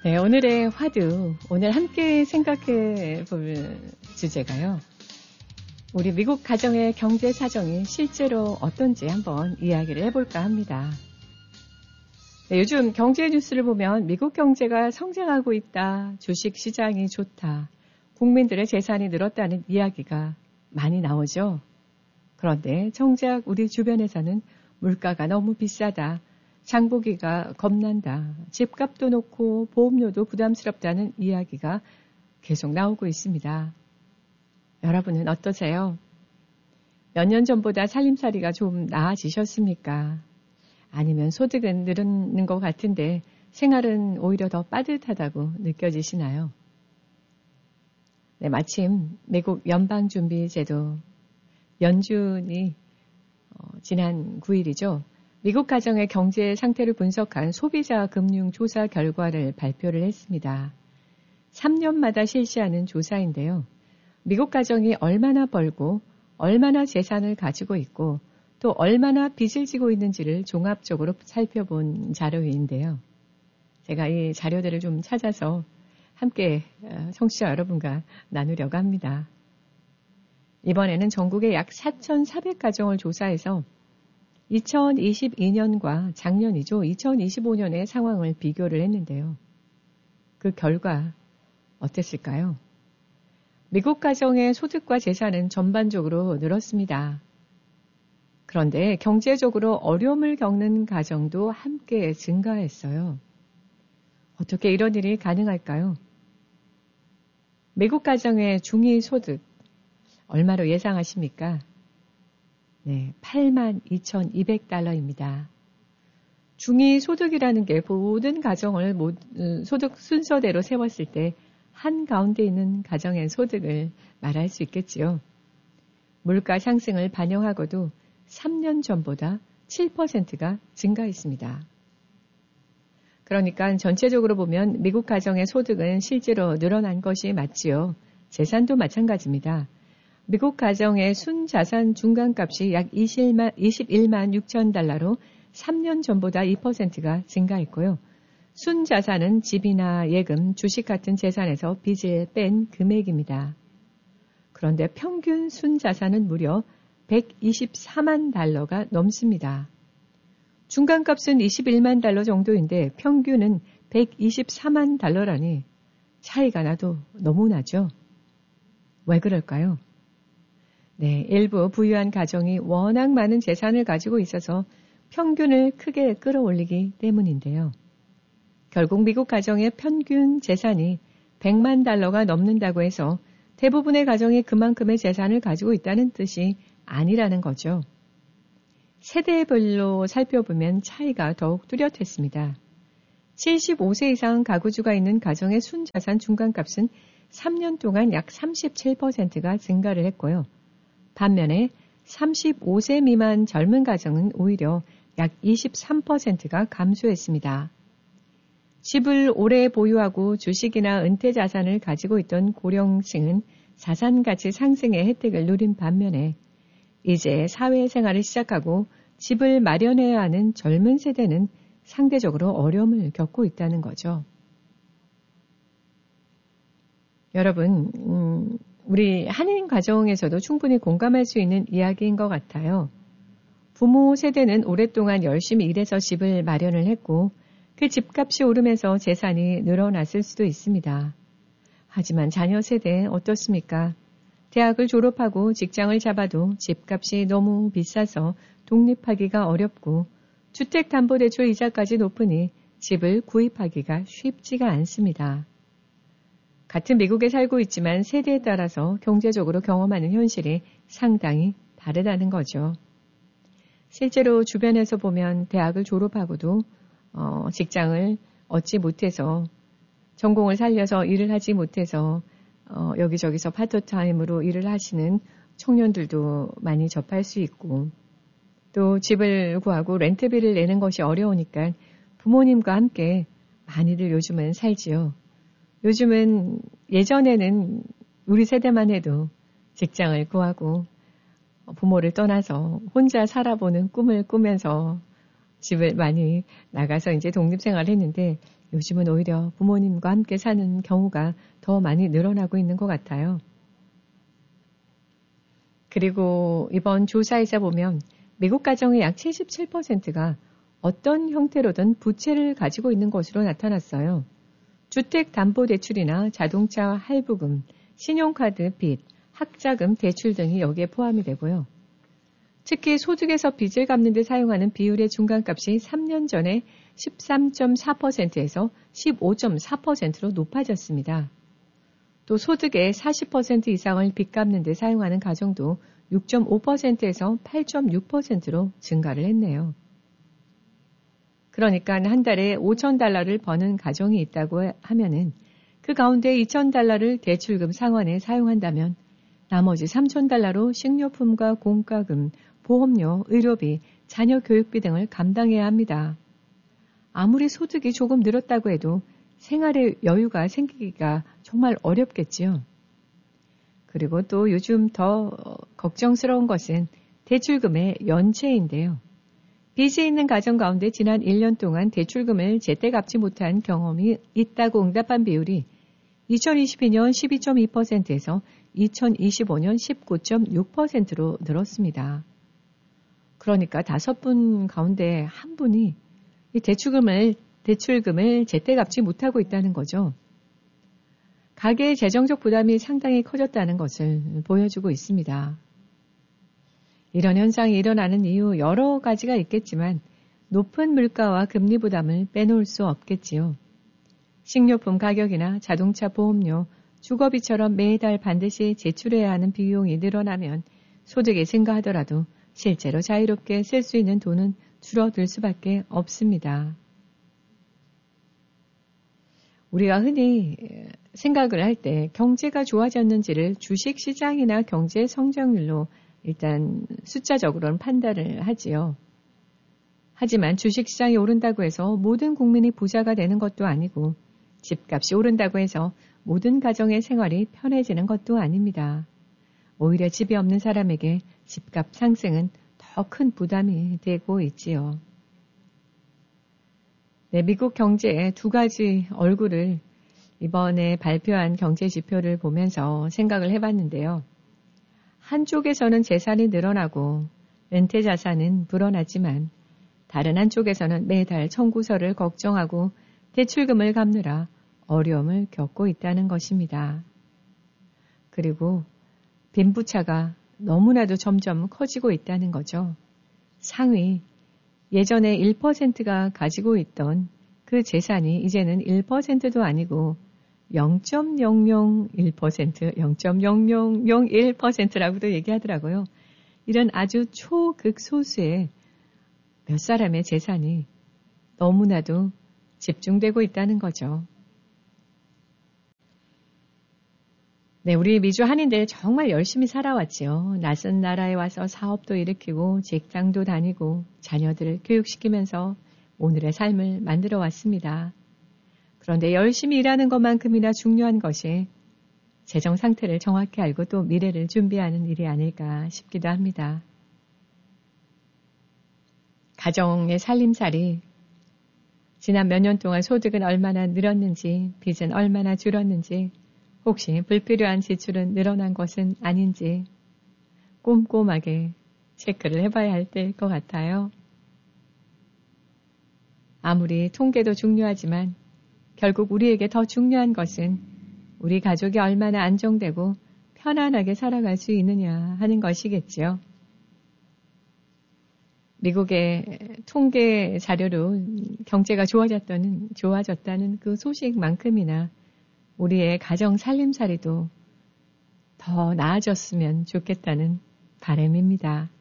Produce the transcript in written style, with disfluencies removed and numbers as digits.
네, 오늘의 화두, 오늘 함께 생각해 볼 주제가요. 우리 미국 가정의 경제 사정이 실제로 어떤지 한번 이야기를 해볼까 합니다. 네, 요즘 경제 뉴스를 보면 미국 경제가 성장하고 있다, 주식 시장이 좋다, 국민들의 재산이 늘었다는 이야기가 많이 나오죠. 그런데 정작 우리 주변에서는 물가가 너무 비싸다, 장보기가 겁난다, 집값도 높고 보험료도 부담스럽다는 이야기가 계속 나오고 있습니다. 여러분은 어떠세요? 몇 년 전보다 살림살이가 좀 나아지셨습니까? 아니면 소득은 늘는 것 같은데 생활은 오히려 더 빠듯하다고 느껴지시나요? 네, 마침 미국 연방준비제도 연준이 지난 9일이죠. 미국 가정의 경제 상태를 분석한 소비자 금융 조사 결과를 발표를 했습니다. 3년마다 실시하는 조사인데요. 미국 가정이 얼마나 벌고 얼마나 재산을 가지고 있고 또 얼마나 빚을 지고 있는지를 종합적으로 살펴본 자료인데요. 제가 이 자료들을 좀 찾아서 함께 청취자 여러분과 나누려고 합니다. 이번에는 전국의 약 4,400가정을 조사해서 2022년과 작년이죠. 2025년의 상황을 비교를 했는데요. 그 결과 어땠을까요? 미국 가정의 소득과 재산은 전반적으로 늘었습니다. 그런데 경제적으로 어려움을 겪는 가정도 함께 증가했어요. 어떻게 이런 일이 가능할까요? 미국 가정의 중위소득 얼마로 예상하십니까? 네, 82,200달러입니다. 중위소득이라는 게 모든 가정을 소득 순서대로 세웠을 때 한가운데 있는 가정의 소득을 말할 수 있겠지요. 물가 상승을 반영하고도 3년 전보다 7%가 증가했습니다. 그러니까 전체적으로 보면 미국 가정의 소득은 실제로 늘어난 것이 맞지요. 재산도 마찬가지입니다. 미국 가정의 순자산 중간값이 약 21만 6천 달러로 3년 전보다 2%가 증가했고요. 순자산은 집이나 예금, 주식 같은 재산에서 빚을 뺀 금액입니다. 그런데 평균 순자산은 무려 124만 달러가 넘습니다. 중간값은 21만 달러 정도인데 평균은 124만 달러라니 차이가 나도 너무 나죠. 왜 그럴까요? 네, 일부 부유한 가정이 워낙 많은 재산을 가지고 있어서 평균을 크게 끌어올리기 때문인데요. 결국 미국 가정의 평균 재산이 100만 달러가 넘는다고 해서 대부분의 가정이 그만큼의 재산을 가지고 있다는 뜻이 아니라는 거죠. 세대별로 살펴보면 차이가 더욱 뚜렷했습니다. 75세 이상 가구주가 있는 가정의 순자산 중간값은 3년 동안 약 37%가 증가를 했고요. 반면에 35세 미만 젊은 가정은 오히려 약 23%가 감소했습니다. 집을 오래 보유하고 주식이나 은퇴 자산을 가지고 있던 고령층은 자산 가치 상승의 혜택을 누린 반면에 이제 사회생활을 시작하고 집을 마련해야 하는 젊은 세대는 상대적으로 어려움을 겪고 있다는 거죠. 여러분, 우리 한인 가정에서도 충분히 공감할 수 있는 이야기인 것 같아요. 부모 세대는 오랫동안 열심히 일해서 집을 마련을 했고 그 집값이 오르면서 재산이 늘어났을 수도 있습니다. 하지만 자녀 세대 어떻습니까? 대학을 졸업하고 직장을 잡아도 집값이 너무 비싸서 독립하기가 어렵고 주택담보대출 이자까지 높으니 집을 구입하기가 쉽지가 않습니다. 같은 미국에 살고 있지만 세대에 따라서 경제적으로 경험하는 현실이 상당히 다르다는 거죠. 실제로 주변에서 보면 대학을 졸업하고도 직장을 얻지 못해서 전공을 살려서 일을 하지 못해서 여기저기서 파트타임으로 일을 하시는 청년들도 많이 접할 수 있고 또 집을 구하고 렌트비를 내는 것이 어려우니까 부모님과 함께 많이들 요즘은 살지요. 요즘은 예전에는 우리 세대만 해도 직장을 구하고 부모를 떠나서 혼자 살아보는 꿈을 꾸면서 집을 많이 나가서 이제 독립생활을 했는데 요즘은 오히려 부모님과 함께 사는 경우가 더 많이 늘어나고 있는 것 같아요. 그리고 이번 조사에서 보면 미국 가정의 약 77%가 어떤 형태로든 부채를 가지고 있는 것으로 나타났어요. 주택담보대출이나 자동차 할부금, 신용카드 빚, 학자금 대출 등이 여기에 포함이 되고요. 특히 소득에서 빚을 갚는 데 사용하는 비율의 중간값이 3년 전에 13.4%에서 15.4%로 높아졌습니다. 또 소득의 40% 이상을 빚 갚는 데 사용하는 가정도 6.5%에서 8.6%로 증가를 했네요. 그러니까 한 달에 $5,000를 버는 가정이 있다고 하면은 그 가운데 $2,000를 대출금 상환에 사용한다면 나머지 $3,000로 식료품과 공과금, 보험료, 의료비, 자녀 교육비 등을 감당해야 합니다. 아무리 소득이 조금 늘었다고 해도 생활의 여유가 생기기가 정말 어렵겠지요. 그리고 또 요즘 더 걱정스러운 것은 대출금의 연체인데요. 빚이 있는 가정 가운데 지난 1년 동안 대출금을 제때 갚지 못한 경험이 있다고 응답한 비율이 2022년 12.2%에서 2025년 19.6%로 늘었습니다. 그러니까 5분 가운데 1분이 이 대출금을 제때 갚지 못하고 있다는 거죠. 가계의 재정적 부담이 상당히 커졌다는 것을 보여주고 있습니다. 이런 현상이 일어나는 이유 여러 가지가 있겠지만 높은 물가와 금리 부담을 빼놓을 수 없겠지요. 식료품 가격이나 자동차 보험료, 주거비처럼 매달 반드시 제출해야 하는 비용이 늘어나면 소득이 증가하더라도 실제로 자유롭게 쓸 수 있는 돈은 줄어들 수밖에 없습니다. 우리가 흔히 생각을 할 때 경제가 좋아졌는지를 주식시장이나 경제 성장률로 일단 숫자적으로는 판단을 하지요. 하지만 주식시장이 오른다고 해서 모든 국민이 부자가 되는 것도 아니고 집값이 오른다고 해서 모든 가정의 생활이 편해지는 것도 아닙니다. 오히려 집이 없는 사람에게 집값 상승은 더 큰 부담이 되고 있지요. 네, 미국 경제의 두 가지 얼굴을 이번에 발표한 경제 지표를 보면서 생각을 해봤는데요. 한쪽에서는 재산이 늘어나고 은퇴 자산은 불어났지만 다른 한쪽에서는 매달 청구서를 걱정하고 대출금을 갚느라 어려움을 겪고 있다는 것입니다. 그리고 빈부차가 너무나도 점점 커지고 있다는 거죠. 상위 예전에 1%가 가지고 있던 그 재산이 이제는 1%도 아니고 0.001%, 0.0001%라고도 얘기하더라고요. 이런 아주 초극소수의 몇 사람의 재산이 너무나도 집중되고 있다는 거죠. 네, 우리 미주 한인들 정말 열심히 살아왔지요. 낯선 나라에 와서 사업도 일으키고 직장도 다니고 자녀들을 교육시키면서 오늘의 삶을 만들어 왔습니다. 그런데 열심히 일하는 것만큼이나 중요한 것이 재정 상태를 정확히 알고 또 미래를 준비하는 일이 아닐까 싶기도 합니다. 가정의 살림살이 지난 몇 년 동안 소득은 얼마나 늘었는지 빚은 얼마나 줄었는지 혹시 불필요한 지출은 늘어난 것은 아닌지 꼼꼼하게 체크를 해봐야 할 때일 것 같아요. 아무리 통계도 중요하지만 결국 우리에게 더 중요한 것은 우리 가족이 얼마나 안정되고 편안하게 살아갈 수 있느냐 하는 것이겠지요. 미국의 통계 자료로 경제가 좋아졌다는 그 소식만큼이나 우리의 가정 살림살이도 더 나아졌으면 좋겠다는 바람입니다.